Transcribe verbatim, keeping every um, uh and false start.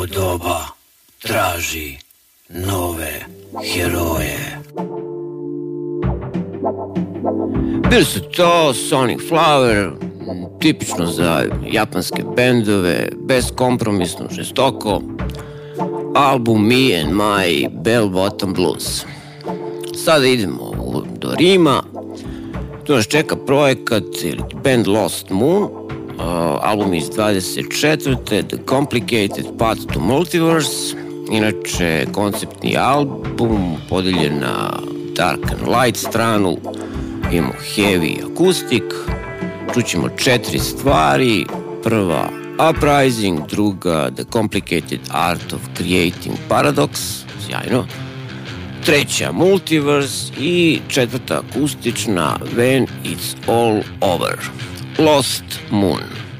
Novo doba traži nove heroje. Bili su to Sonic Flower, tipično za japanske bendove, beskompromisno, žestoko, album Me and My Bell Bottom Blues. Sada idemo do Rima, tu nas čeka projekat ili band Lost Moon, Uh, album iz dvadeset četvrte The Complicated Path to Multiverse. Inače, konceptni album podeljen na Dark and Light stranu, imamo heavy akustik, čućemo četiri stvari. Prva Uprising, druga The Complicated Art of Creating Paradox, sjajno, treća Multiverse i četvrta akustična When It's All Over. Lost Moon.